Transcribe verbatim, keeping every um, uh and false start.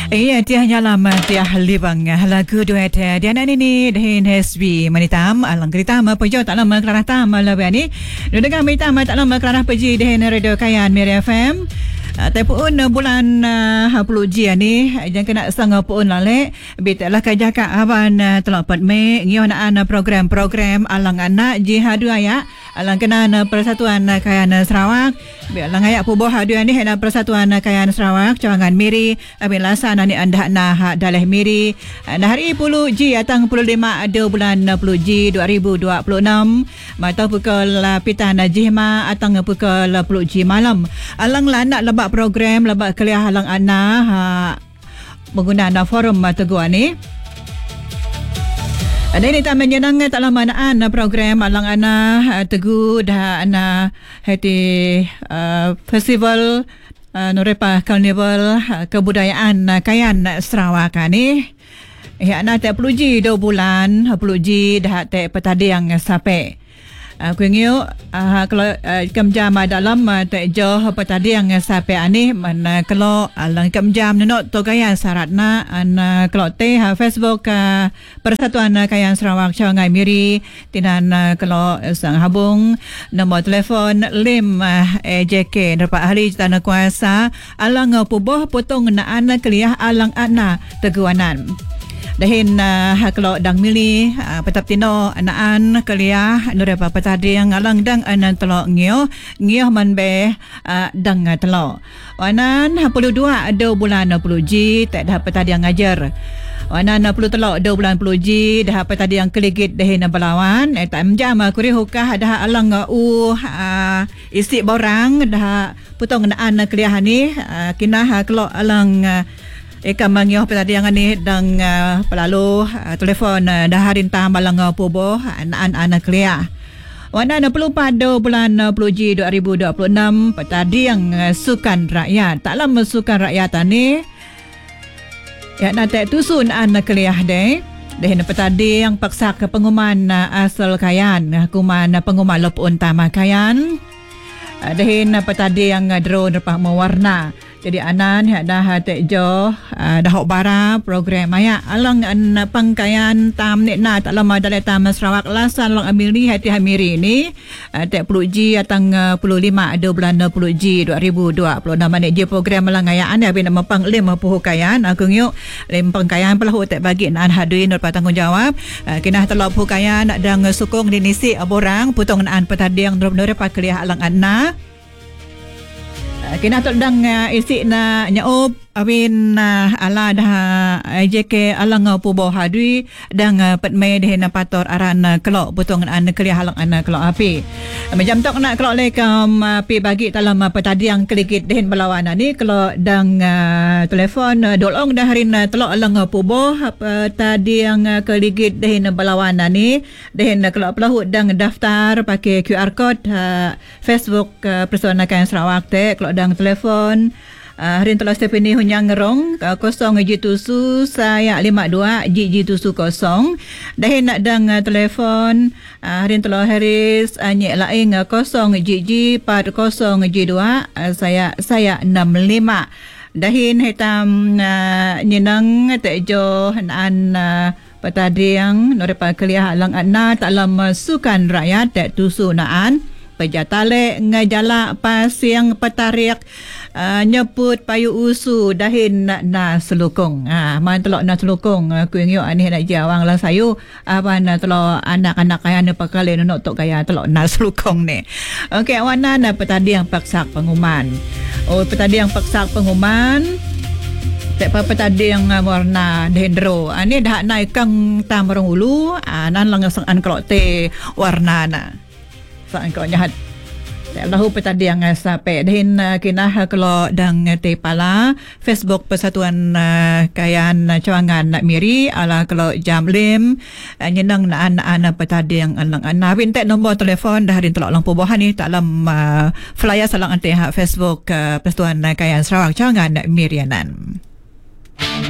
Iya, tiah nyalam tiah libang lagu duet dia nak ini dahin H B manitam alang kereta ma pejo tak lama kelarah tam lebih ni. Dengar manitam tak lama kelarah peji dahin radio Kayan Miri F M. Tapi bulan puluh G ni jangan kena sangat pun lale bitlah kajaka aban telapat me ngion ana program-program alang anak jihadu aya alang kena Persatuan Kayan Sarawak bilang aya puboh hadu ni hena Persatuan Kayan Sarawak cawangan Miri abilasan ani anda nah daleh Miri nah hari puluh G atang puluh lima ada bulan puluh G dua ribu dua puluh enam mata pukul pitan jihma atang pukul puluh G malam alang lanak lebak program lebak kuliah halang ana ha, menggunakan forum teguan ni. Ada ini tak menyenang tak lama naan program alang ana tegu dah ana hati uh, festival uh, Norepa Carnival uh, kebudayaan uh, Kayan Sarawak ni. Eh ana tak puluh G dua bulan puluh G dah tak petadi yang sampai. Aku ingin uh, kalau uh, kemjam dalam uh, tak jauh apa tadi yang sampai ani mana kalau alang kemjam nenok to Kayan syaratna an uh, kalau teh uh, Facebook uh, Persatuan Kayan Sarawak Cawangan Miri tinan uh, kalau uh, sang habung nombor telefon lim uh, A J K dapat ahli tanah kuasa alang uh, puboh potong naan kuliah alang ana teguanan. Dahin uh, kalau dang mili uh, petap tino anaan kuliah Norepa petadi yang alang dang anan telo ngio ngio man be uh, dang telo wanan puluh dua ada bulan puluh G tak dah petadi yang ngajar wanan puluh telo ada bulan puluh G dah petadi yang keligit dahin belawan eh, tak menjam kuri hukah dah alang u uh, isi borang dah putong naan kuliah ni uh, kinah kalau alang uh, Eka mangyo tadi yang ni dang uh, pelalu uh, telefon uh, dah harin tam balang uh, puboh anak anak kuliah. Wana enam puluh empat bulan puluh G dua ribu dua puluh enam petadi yang uh, sukan rakyat. Tak lama sukan rakyat ni. Ya nanti tusun anak kuliah deh. Deh petadi yang paksa ke pengumuman uh, asal Kayan, hukuman uh, pengumuman lopun tama Kayan. Uh, deh petadi yang uh, drone repah mewarna. Jadi anan ya dah tek jo uh, dah hok bara program aya alang an pangkayan tam nek na tak lama dalai tam Sarawak lasan long ambil ni hati hamiri ni uh, tek puluh G atang uh, puluh lima ada bulan puluh G dua ribu dua puluh enam nek dia program melangayaan ya bin mempang lem puhu kayan aku ngiuk lem pangkayan pelahu tek bagi nan haduin dapat tanggungjawab uh, kinah telop puhu kayan dang sukong dinisi aborang putong nan petadi yang Norepa kuliah alang anna kena terdang uh, isi na nyaup awin uh, ala dah A J K alang uh, puboh hadui dang uh, petmai deh na pator aran uh, kelok butung an kuliah halang an kelok api macam tok nak kelok lekam api bagi dalam uh, petadi yang kelikit deh belawan ni kelok dang uh, telefon uh, dolong dah harin uh, telok alang uh, puboh petadi yang uh, kelikit deh belawan ni deh kelok pelahu dang daftar pakai Q R code uh, Facebook uh, Persatuan Kayan Sarawak te kelok dang telefon Uh, hari telah step ini hunyang ngerong uh, kosong G tusu saya lima dua G G tusu kosong dah nak dang uh, telefon uh, hari telah Haris uh, nyek laing uh, kosong G G empat kosong G dua uh, saya saya enam lima dahin hitam uh, nyenang tak jo an uh, petadi yang Norepa kuliah alang anna tak lama sukan rakyat tak tusu naan pejatale ngajala pasiang petarik uh, nyebut payu usu dahin na, na selukong ah man telok na selukong aku ngio ani nak jawang lah sayu apa na telok anak-anak kaya ne pakale no tok kaya telok na selukong ni okey wana na petadi yang paksa pengumuman oh petadi yang paksa pengumuman tak apa petadi yang warna dendro ani dah naik kang tamarong ulu anan lang sang an klote warna na saan ko nyahat lahu petadi yang sampai dahin uh, kinah kalau dang te pala Facebook Persatuan uh, Kayan Cawangan Miri ala kalau jam lim uh, nyenang naan naan petadi yang alang ana bintek nombor telefon dah harin telok lang pubohan ni tak lam uh, flyer salang ante Facebook uh, Persatuan Kayan Sarawak Cawangan Mirianan.